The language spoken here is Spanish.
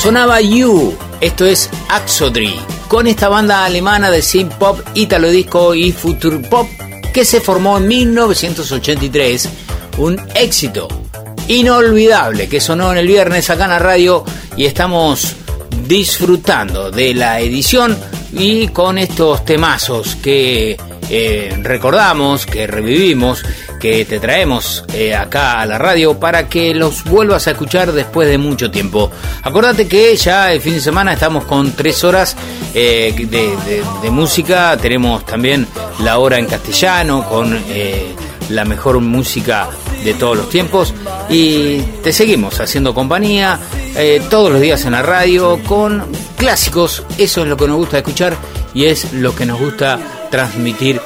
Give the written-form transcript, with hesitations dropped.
Sonaba You, esto es Axodry, con esta banda alemana de synth pop, italo disco y future pop que se formó en 1983, un éxito inolvidable que sonó en el viernes acá en la radio y estamos disfrutando de la edición y con estos temazos que recordamos, que revivimos, que te traemos acá a la radio para que los vuelvas a escuchar después de mucho tiempo. Acordate que ya el fin de semana estamos con 3 horas de música. Tenemos también la hora en castellano con la mejor música de todos los tiempos y te seguimos haciendo compañía todos los días en la radio con clásicos. Eso es lo que nos gusta escuchar y es lo que nos gusta transmitir